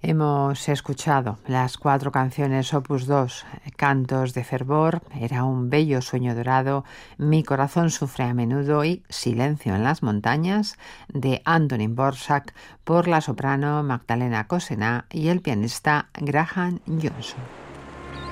Hemos escuchado las 4 canciones Opus 2, Cantos de fervor, Era un bello sueño dorado, Mi corazón sufre a menudo y Silencio en las montañas, de Antonín Dvořák, por la soprano Magdalena Kožená y el pianista Graham Johnson.